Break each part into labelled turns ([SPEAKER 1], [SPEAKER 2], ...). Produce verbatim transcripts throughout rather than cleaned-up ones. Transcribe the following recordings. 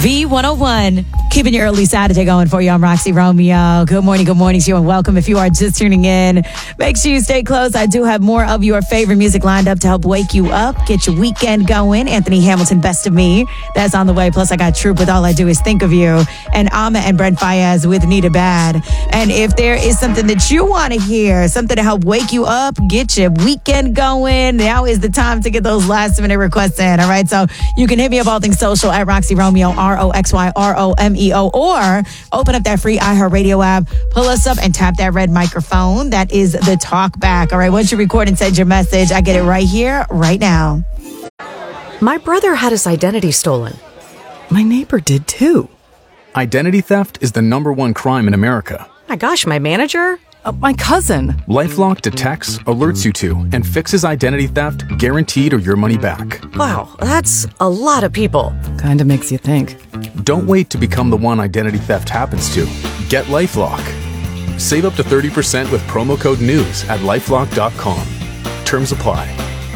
[SPEAKER 1] V one oh one, keeping your early Saturday going for you. I'm Roxy Romeo. Good morning, good morning to you, and welcome if you are just tuning in. Make sure you stay close. I do have more of your favorite music lined up to help wake you up, get your weekend going. Anthony Hamilton, Best of Me, that's on the way. Plus, I got Troop with All I Do Is Think of You, and Ama and Brent Fayez with Need a Bad. And if there is something that you want to hear, something to help wake you up, get your weekend going, now is the time to get those last minute requests in. All right, so you can hit me up all things social at Roxy Romeo, R O X Y R O M E O, or open up that free iHeartRadio app, pull us up and tap that red microphone. That is the talk back. All right, once you record and send your message, I get it right here, right now.
[SPEAKER 2] My brother had his identity stolen. My neighbor did too.
[SPEAKER 3] Identity theft is the number one crime in America.
[SPEAKER 2] My gosh, my manager?
[SPEAKER 4] Uh, my cousin.
[SPEAKER 3] LifeLock detects, alerts you to, and fixes identity theft guaranteed or your money back.
[SPEAKER 2] Wow, that's a lot of people.
[SPEAKER 4] Kinda makes you think.
[SPEAKER 3] Don't wait to become the one identity theft happens to. Get LifeLock. Save up to thirty percent with promo code NEWS at lifelock dot com. Terms apply.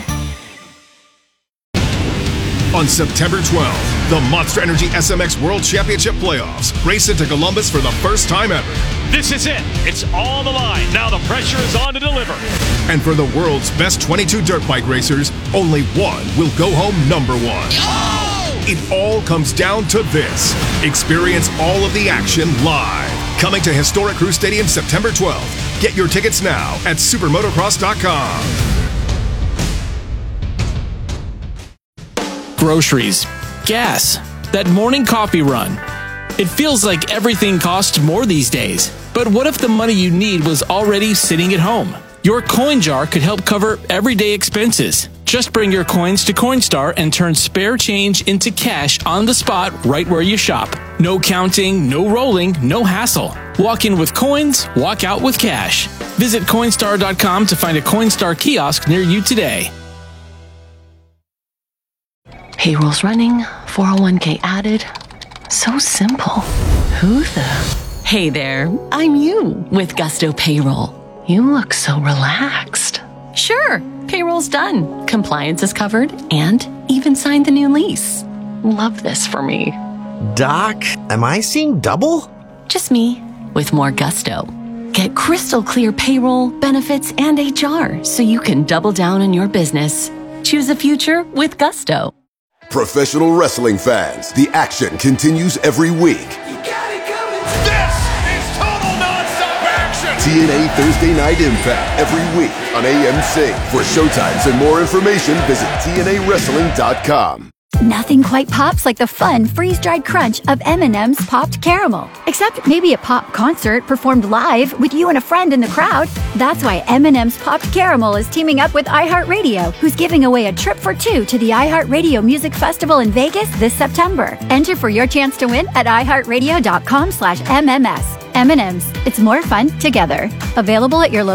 [SPEAKER 5] On September twelfth, the Monster Energy S M X World Championship Playoffs race into Columbus for the first time ever.
[SPEAKER 6] This is it. It's on the line. Now the pressure is on to deliver.
[SPEAKER 5] And for the world's best twenty-two dirt bike racers, only one will go home number one. Oh! It all comes down to this. Experience all of the action live. Coming to historic Crew Stadium September twelfth. Get your tickets now at supermotocross dot com.
[SPEAKER 7] Groceries, gas, that morning coffee run. It feels like everything costs more these days. But what if the money you need was already sitting at home? Your coin jar could help cover everyday expenses. Just bring your coins to Coinstar and turn spare change into cash on the spot right where you shop. No counting, no rolling, no hassle. Walk in with coins, walk out with cash. Visit Coinstar dot com to find a Coinstar kiosk near you today.
[SPEAKER 8] Payroll's running, four oh one k added. So simple. Who the? Hey there, I'm you with Gusto Payroll. You look so relaxed. Sure, payroll's done. Compliance is covered and even signed the new lease. Love this for me.
[SPEAKER 9] Doc, am I seeing double?
[SPEAKER 8] Just me with more gusto. Get crystal clear payroll, benefits, and H R so you can double down on your business. Choose a future with Gusto.
[SPEAKER 10] Professional wrestling fans, the action continues every week.
[SPEAKER 6] You got it coming. This is total nonstop action.
[SPEAKER 10] T N A Thursday Night Impact every week on A M C. For showtimes and more information, visit T N A wrestling dot com.
[SPEAKER 11] Nothing quite pops like the fun freeze-dried crunch of M and M's Popped Caramel. Except maybe a pop concert performed live with you and a friend in the crowd. That's why M and M's Popped Caramel is teaming up with iHeartRadio, who's giving away a trip for two to the iHeartRadio Music Festival in Vegas this September. Enter for your chance to win at iHeartRadio dot com slash M M S. M and M's. It's more fun together. Available at your local